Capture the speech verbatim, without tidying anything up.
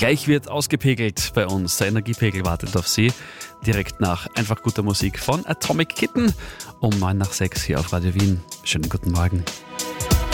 Gleich wird ausgepegelt bei uns. Der Energiepegel wartet auf Sie. Direkt nach einfach guter Musik von Atomic Kitten um neun nach sechs hier auf Radio Wien. Schönen guten Morgen.